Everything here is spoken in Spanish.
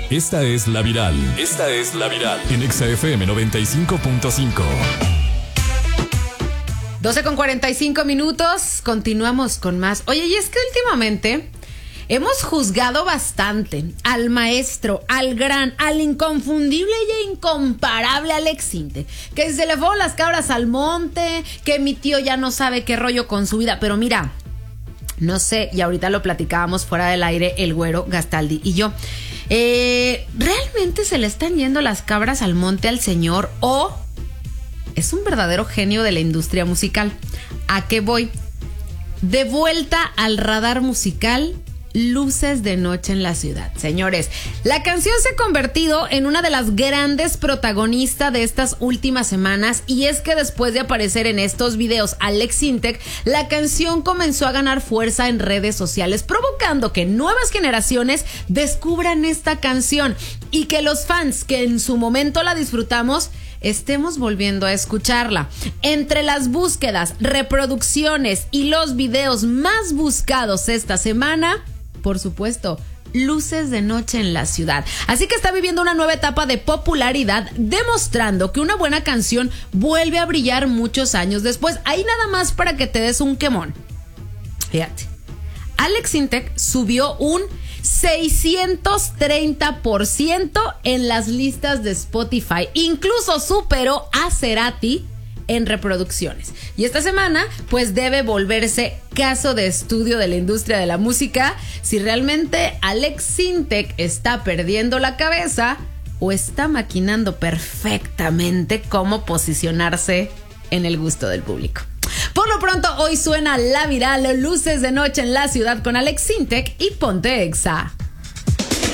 Esta es La Viral. Esta es La Viral. En Exa FM 95.5. 12:45. Continuamos con más. Oye, y es que últimamente hemos juzgado bastante al maestro, al gran, al inconfundible y incomparable Alex Sintek, que se le fueron las cabras al monte, que mi tío ya no sabe qué rollo con su vida. Pero mira, no sé, y ahorita lo platicábamos fuera del aire el güero Gastaldi y yo. ¿Realmente se le están yendo las cabras al monte al señor o es un verdadero genio de la industria musical? ¿A qué voy? De vuelta al radar musical, Luces de Noche en la Ciudad. Señores, la canción se ha convertido en una de las grandes protagonistas de estas últimas semanas, y es que después de aparecer en estos videos Alex Sintek, la canción comenzó a ganar fuerza en redes sociales, provocando que nuevas generaciones descubran esta canción y que los fans que en su momento la disfrutamos estemos volviendo a escucharla. Entre las búsquedas, reproducciones y los videos más buscados esta semana, por supuesto, Luces de Noche en la Ciudad. Así que está viviendo una nueva etapa de popularidad, demostrando que una buena canción vuelve a brillar muchos años después. Ahí nada más para que te des un quemón. Fíjate, Alex Sintek subió un 630% en las listas de Spotify. Incluso superó a Cerati en reproducciones. Y esta semana, pues debe volverse caso de estudio de la industria de la música si realmente Alex Sintek está perdiendo la cabeza o está maquinando perfectamente cómo posicionarse en el gusto del público. Por lo pronto, hoy suena La Viral, Luces de Noche en la Ciudad con Alex Sintek y Ponte Exa.